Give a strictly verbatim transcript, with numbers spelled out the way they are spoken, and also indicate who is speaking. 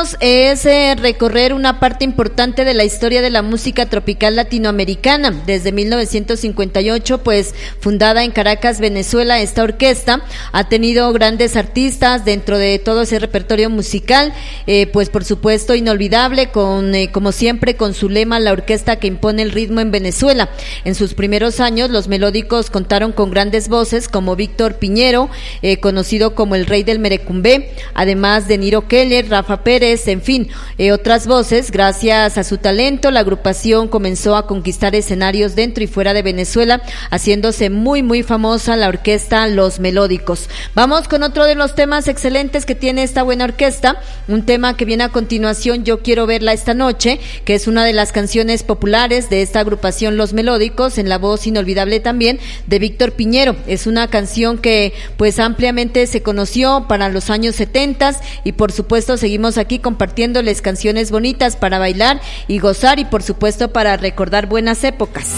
Speaker 1: Melódicos es eh, recorrer una parte importante de la historia de la música tropical latinoamericana. Desde mil novecientos cincuenta y ocho, pues fundada en Caracas, Venezuela, esta orquesta ha tenido grandes artistas dentro de todo ese repertorio musical, eh, pues por supuesto inolvidable, con eh, como siempre con su lema, la orquesta que impone el ritmo en Venezuela. En sus primeros años, los Melódicos contaron con grandes voces como Víctor Piñero, eh, conocido como el rey del merecumbé, además de Niro Keller, Rafa Pérez, en fin, eh, otras voces. Gracias a su talento, la agrupación comenzó a conquistar escenarios dentro y fuera de Venezuela, haciéndose muy muy famosa la orquesta Los Melódicos. Vamos con otro de los temas excelentes que tiene esta buena orquesta, un tema que viene a continuación, Yo Quiero Verla Esta Noche, que es una de las canciones populares de esta agrupación Los Melódicos, en la voz inolvidable también de Víctor Piñero. Es una canción que pues ampliamente se conoció para los años setenta y por supuesto seguimos aquí compartiéndoles canciones bonitas para bailar y gozar y por supuesto para recordar buenas épocas.